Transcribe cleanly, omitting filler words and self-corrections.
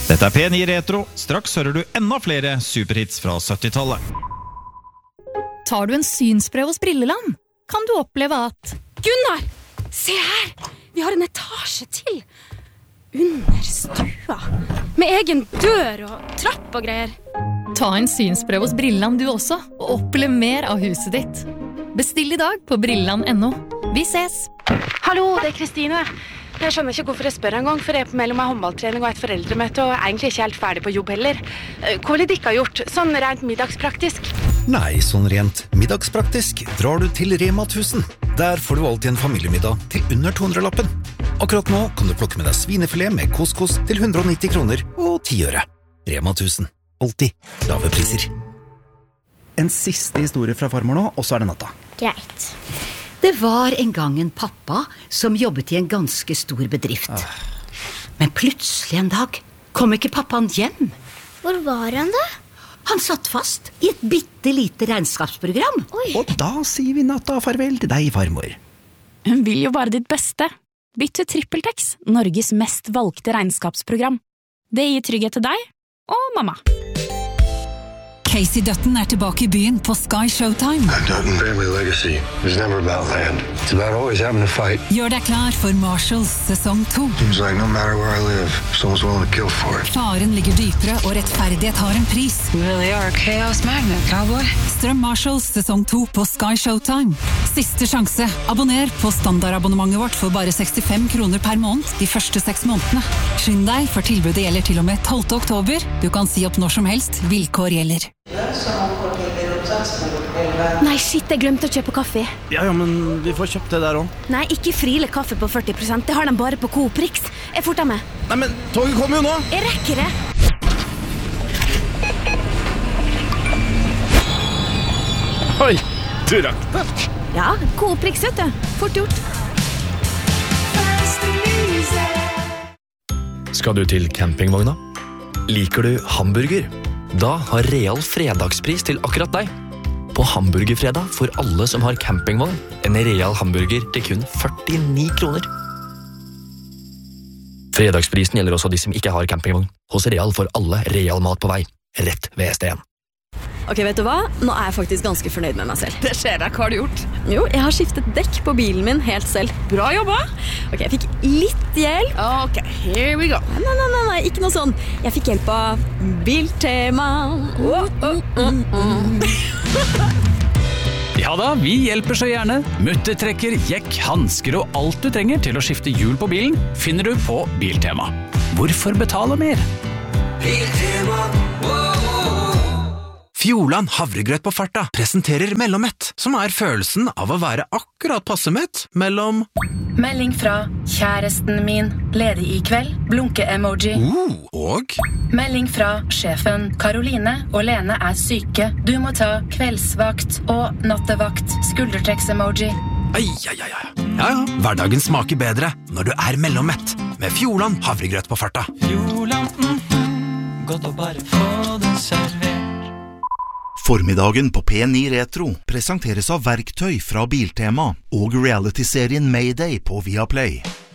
Dette P9 Retro. Straks hører du enda flere superhits fra 70-tallet. Tar du en synsprøve hos Brilleland, kan du oppleve at Gunnar, se her! Vi har en etasje til. Under stua. Med egen dør og trapp og greier. Ta en synsprøve hos Brilleland du også, og opplev mer av huset ditt. Bestill i dag på brilleland.no. Vi ses! Hallo, det Kristine. Jeg skjønner ikke hvorfor jeg spør en gang, for jeg er på mellom en håndballtrening og et foreldremøte, og egentlig ikke helt ferdig på jobb heller. Hva vil det ikke ha gjort, sånn rent middagspraktisk? Nei, sånn rent middagspraktisk drar du til Rema 1000. Der får du alltid en familiemiddag til under 200-lappen. Akkurat nå kan du plukke med deg svinefilet med couscous til 190 kroner og 10 øre. Rema 1000. Alltid lave priser. En siste historie fra farmor nå, og så det natta. Greit. Det var en gang en pappa som jobbet i en ganske stor bedrift. Men plutselig en dag kom ikke pappaen hjem. Hvor var han da? Han satt fast i et bittelite regnskapsprogram. Oi. Og da sier vi natta farvel til deg, farmor. Hun vil jo bare ditt beste. Bytt til TrippelTex, Norges mest valgte regnskapsprogram. Det gir trygghet til deg og mamma. Casey Dutton tilbake i byen på Sky Showtime. Dutton family legacy is never about land. It's about always having to fight. Gjør deg klar for Marshalls sesong 2. Seems like no matter where I live, someone's willing to kill for it. Faren ligger dypere, og rettferdighet har en pris. You really are a chaos magnet, cowboy. Strøm Marshalls sesong 2 på Sky Showtime. Siste sjanse. Abonner på standardabonnementet vårt for bare 65 kroner per måned de første 6 månedene. Skynd deg, for tilbudet gjelder til og med 12. oktober. Du kan si opp når som helst. Vilkår gjelder. Nei, shit, jeg glemte å kjøpe kaffe. Ja, men vi får kjøpt det der også. Nei, ikke Friele kaffe på 40%, det har de bare på Coop Rix. Jeg forter med. Nei, men toget kommer jo nå. Jeg rekker det. Oi, du rakk det. Ja, Coop Rix, vet du. Fort gjort. Skal du til campingvogna? Liker du hamburger? Da har Real fredagspris til akkurat deg. På hamburgerfredag får alle som har campingvogn en Real hamburger til kun 49 kroner. Fredagsprisen gjelder også de som ikke har campingvogn. Hos Real får alle Real mat på vei, rett ved SDN. Ok, vet du hva? Nå jeg faktisk ganske fornøyd med meg selv. Det skjer deg, hva har du gjort? Jo, jeg har skiftet dekk på bilen min helt selv. Bra jobba! Ok, jeg fikk litt hjelp. Ok, here we go. Nei, ikke noe sånn. Jeg fikk hjelp av Biltema. Ja da, vi hjelper så gjerne. Muttertrekker, jekk, handsker og alt du trenger til å skifte hjul på bilen finner du på Biltema. Hvorfor betale mer? Biltema. Fjordland havregrøt på farta presenterer Mellommett, som følelsen av å være akkurat passe mett mellom... Melding fra kjæresten min, ledig i kveld, blunke-emoji. Og... Melding fra sjefen, Karoline og Lene syke. Du må ta kveldsvakt og nattevakt, skuldertrekks-emoji. Ja, hverdagen smaker bedre når du Mellommett, med Fjordland havregrøt på farta. Fjordland, godt å bare få det servert. Formiddagen på P9 Retro presenteres av verktøy fra Biltema og reality-serien Mayday på Viaplay.